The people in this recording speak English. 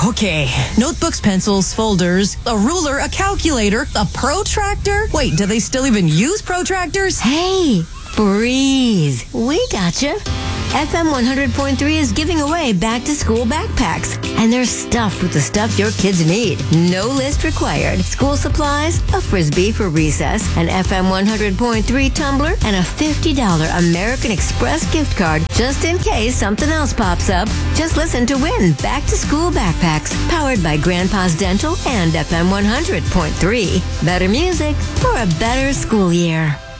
Okay. Notebooks, pencils, folders, a ruler, a calculator, a protractor. Wait, do they still even use protractors? Hey, breathe. We gotcha. FM 100.3 is giving away back-to-school backpacks. And they're stuffed with the stuff your kids need. No list required. School supplies, a Frisbee for recess, an FM 100.3 tumbler, and a $50 American Express gift card just in case something else pops up. Just listen to win back-to-school backpacks powered by Grandpa's Dental and FM 100.3. Better music for a better school year.